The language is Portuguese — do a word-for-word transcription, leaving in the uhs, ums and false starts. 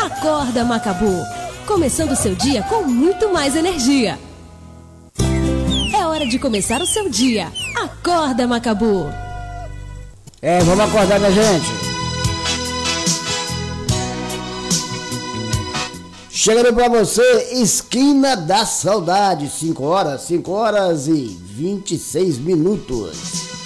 Acorda, Macabu. Começando o seu dia com muito mais energia. É hora de começar o seu dia. Acorda, Macabu. É, vamos acordar, minha gente. Chegando pra você, Esquina da Saudade. cinco horas, cinco horas e vinte e seis minutos.